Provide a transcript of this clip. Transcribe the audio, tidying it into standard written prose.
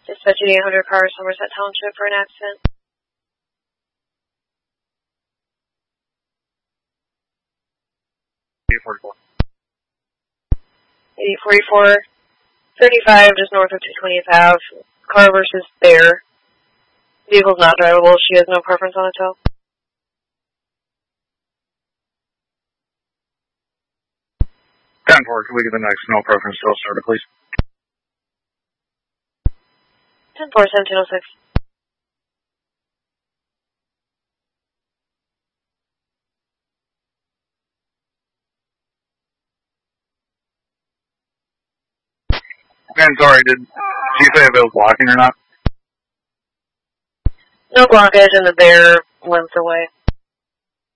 Dispatching 800 cars, Somerset Township for an accident. 844. 844, 35, just north of 220th Ave. Car versus Bear. Vehicle's not drivable. She has no preference on a tow. 10-4, can we get the next no preference tow started, please? 10-4, 1706. Man, sorry, did you say if it was blocking or not? No blockage and the Bear limped away.